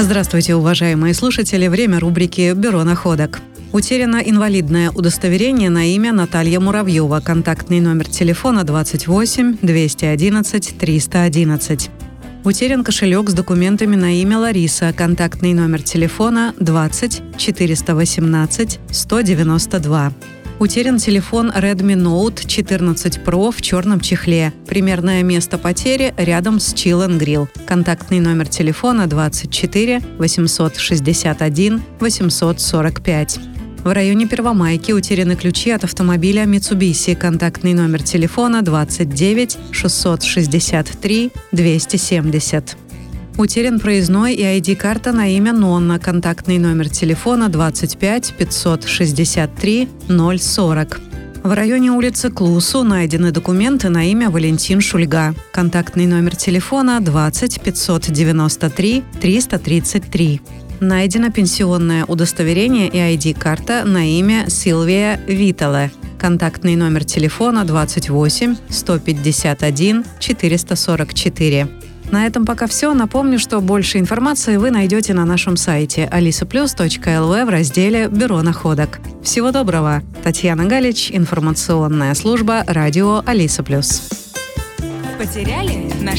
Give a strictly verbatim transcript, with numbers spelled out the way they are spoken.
Здравствуйте, уважаемые слушатели. Время рубрики «Бюро находок». Утеряно инвалидное удостоверение на имя Наталья Муравьева. Контактный номер телефона двадцать восемь двести одиннадцать триста одиннадцать. Утерян кошелек с документами на имя Лариса. Контактный номер телефона двадцать четыреста восемнадцать сто девяносто два. Утерян телефон Redmi Note четырнадцать Pro в черном чехле. Примерное место потери рядом с Chill and Grill. Контактный номер телефона двадцать четыре восемьсот шестьдесят один восемьсот сорок пять. В районе Первомайки утеряны ключи от автомобиля Mitsubishi. Контактный номер телефона двадцать девять шестьсот шестьдесят три двести семьдесят. Утерян проездной и ай ди-карта на имя Нонна. Контактный номер телефона двадцать пять пятьсот шестьдесят три ноль сорок. В районе улицы Клусу найдены документы на имя Валентин Шульга. Контактный номер телефона двадцать пятьсот девяносто три триста тридцать три. Найдено пенсионное удостоверение и ай ди-карта на имя Сильвия Витале. Контактный номер телефона двадцать восемь сто пятьдесят один четыреста сорок четыре. На этом пока все. Напомню, что больше информации вы найдете на нашем сайте алиса плюс точка эл ви в разделе «Бюро находок». Всего доброго! Татьяна Галич, информационная служба радио Алиса Плюс. Потеряли?